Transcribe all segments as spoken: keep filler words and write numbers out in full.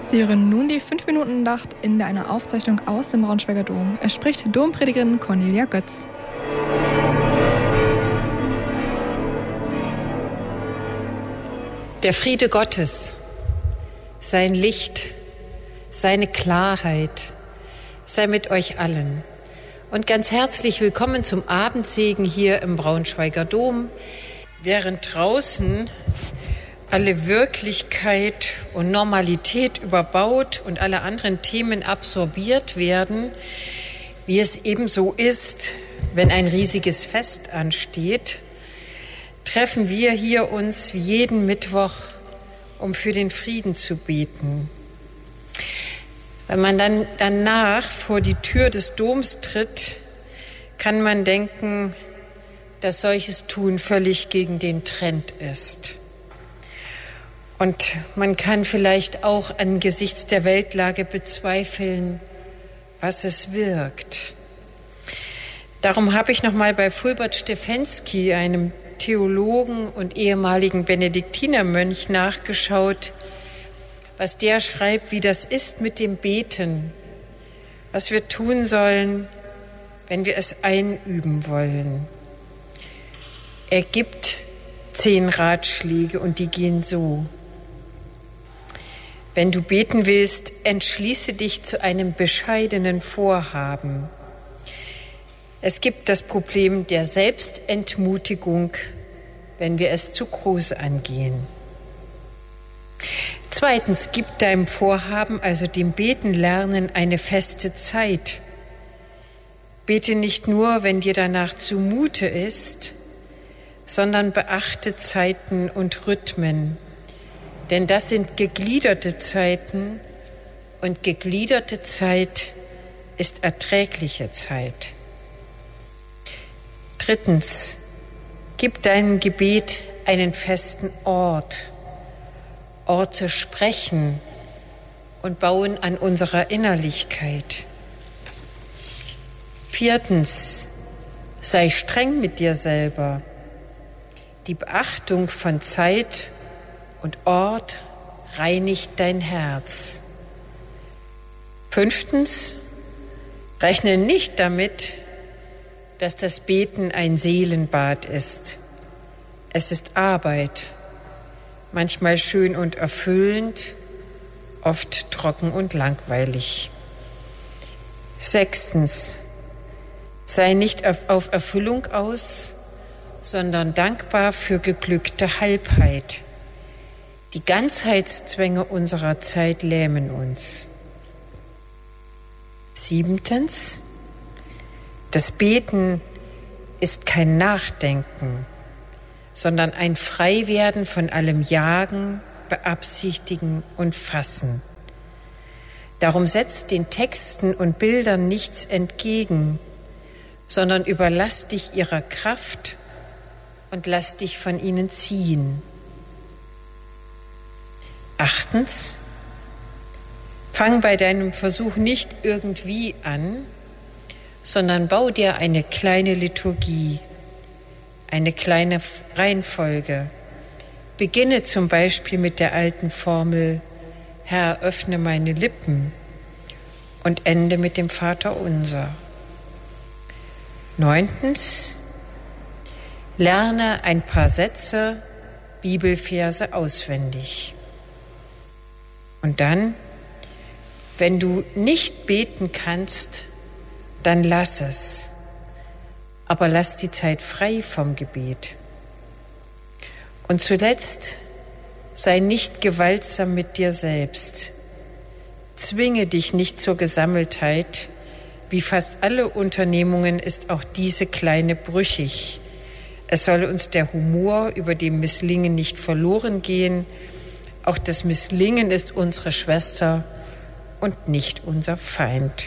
Sie hören nun die fünf Minuten Andacht in einer Aufzeichnung aus dem Braunschweiger Dom. Es spricht Dompredigerin Cornelia Götz. Der Friede Gottes, sein Licht, seine Klarheit sei mit euch allen. Und ganz herzlich willkommen zum Abendsegen hier im Braunschweiger Dom. Während draußen alle Wirklichkeit und Normalität überbaut und alle anderen Themen absorbiert werden, wie es eben so ist, wenn ein riesiges Fest ansteht, treffen wir hier uns wie jeden Mittwoch, um für den Frieden zu beten. Wenn man dann danach vor die Tür des Doms tritt, kann man denken, dass solches Tun völlig gegen den Trend ist. Und man kann vielleicht auch angesichts der Weltlage bezweifeln, was es wirkt. Darum habe ich nochmal bei Fulbert Stefensky, einem Theologen und ehemaligen Benediktinermönch, nachgeschaut, was der schreibt, wie das ist mit dem Beten, was wir tun sollen, wenn wir es einüben wollen. Er gibt zehn Ratschläge und die gehen so. Wenn du beten willst, entschließe dich zu einem bescheidenen Vorhaben. Es gibt das Problem der Selbstentmutigung, wenn wir es zu groß angehen. Zweitens, gib deinem Vorhaben, also dem Beten lernen, eine feste Zeit. Bete nicht nur, wenn dir danach zumute ist, sondern beachte Zeiten und Rhythmen. Denn das sind gegliederte Zeiten und gegliederte Zeit ist erträgliche Zeit. Drittens, gib deinem Gebet einen festen Ort. Orte sprechen und bauen an unserer Innerlichkeit. Viertens, sei streng mit dir selber. Die Beachtung von Zeit und Ort reinigt dein Herz. Fünftens, rechne nicht damit, dass das Beten ein Seelenbad ist. Es ist Arbeit, manchmal schön und erfüllend, oft trocken und langweilig. Sechstens, sei nicht auf Erfüllung aus, sondern dankbar für geglückte Halbheit. Die Ganzheitszwänge unserer Zeit lähmen uns. Siebtens, das Beten ist kein Nachdenken, sondern ein Freiwerden von allem Jagen, Beabsichtigen und Fassen. Darum setzt den Texten und Bildern nichts entgegen, sondern überlass dich ihrer Kraft und lass dich von ihnen ziehen. Achtens, fang bei deinem Versuch nicht irgendwie an, sondern bau dir eine kleine Liturgie, eine kleine Reihenfolge. Beginne zum Beispiel mit der alten Formel, Herr, öffne meine Lippen, und ende mit dem Vaterunser. Neuntens, lerne ein paar Sätze, Bibelverse auswendig. Und dann, wenn du nicht beten kannst, dann lass es. Aber lass die Zeit frei vom Gebet. Und zuletzt, sei nicht gewaltsam mit dir selbst. Zwinge dich nicht zur Gesammeltheit. Wie fast alle Unternehmungen ist auch diese kleine brüchig. Es soll uns der Humor über dem Misslingen nicht verloren gehen. Auch das Misslingen ist unsere Schwester und nicht unser Feind.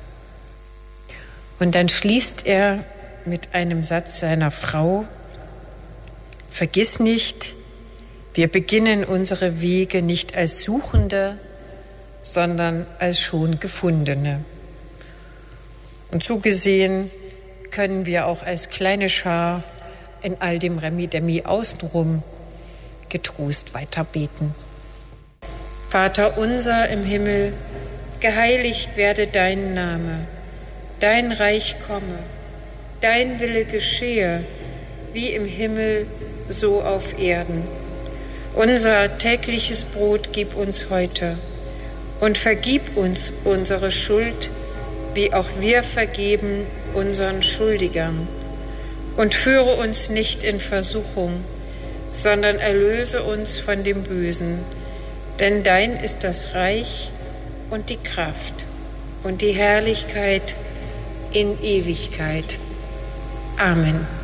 Und dann schließt er mit einem Satz seiner Frau: Vergiss nicht, wir beginnen unsere Wege nicht als Suchende, sondern als schon Gefundene. Und so gesehen können wir auch als kleine Schar in all dem Remi-Demi außenrum getrost weiterbeten. Vater unser im Himmel, geheiligt werde dein Name, dein Reich komme, dein Wille geschehe, wie im Himmel, so auf Erden. Unser tägliches Brot gib uns heute und vergib uns unsere Schuld, wie auch wir vergeben unseren Schuldigern. Und führe uns nicht in Versuchung, sondern erlöse uns von dem Bösen. Denn dein ist das Reich und die Kraft und die Herrlichkeit in Ewigkeit. Amen.